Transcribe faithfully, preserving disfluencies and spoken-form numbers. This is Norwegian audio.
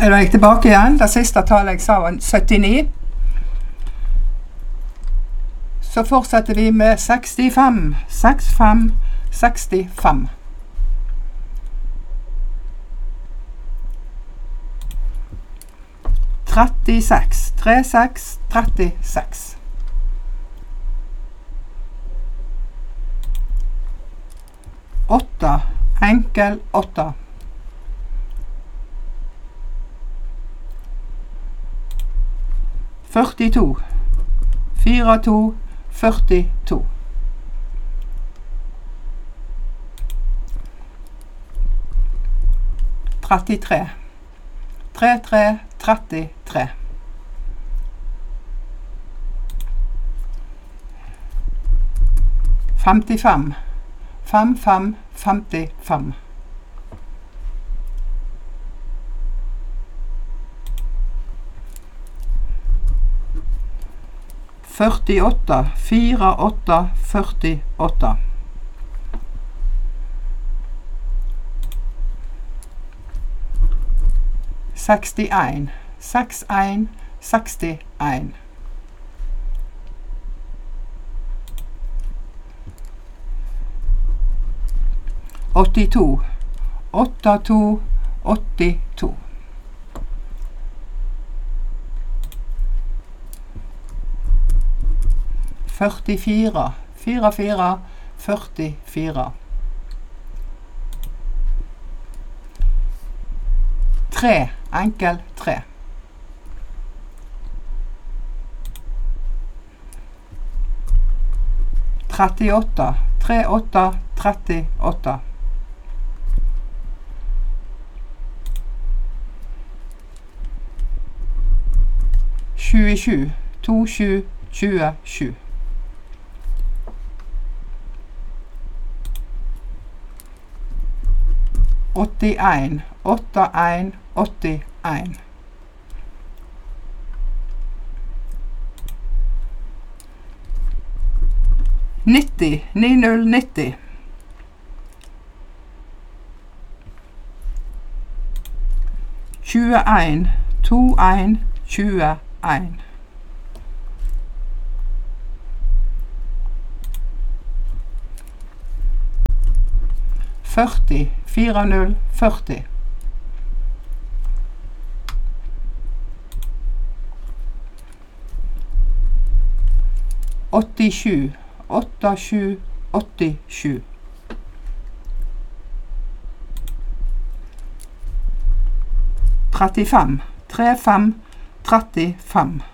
Da gikk tilbake igjen. Det siste tallet jeg sa var syttini. Så fortsetter vi med sekstifem. sekstifem, sekstifem. trettiseks. trettiseks, trettiseks. åtte. Enkel åtte. førtito. fire to, førtito. trettitre. tre tre, trettitre. femtifem. fem fem, femtifem. førtiåtte. fire åtte, førtiåtte. sekstien. seks en, sekstien. åttito. åtte to, åttito. førtifire. fire fire, førtifire. tre. Enkel tre. trettiåtte. tre åtte, trettiåtte. tjuesju. to sju, tjuesju. åttien. åtte en, åttien. nitti. ni null, nitti. tjueen. to en, tjueen. førti. fire null, førti. åttisju. åtte sju, åttisju. trettifem. tre fem, trettifem.